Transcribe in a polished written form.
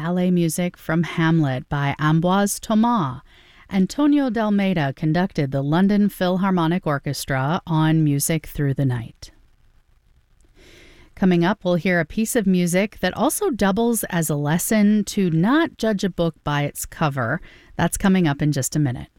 ballet music from Hamlet by Ambroise Thomas. Antonio de Almeida conducted the London Philharmonic Orchestra on Music Through the Night. Coming up, we'll hear a piece of music that also doubles as a lesson to not judge a book by its cover. That's coming up in just a minute.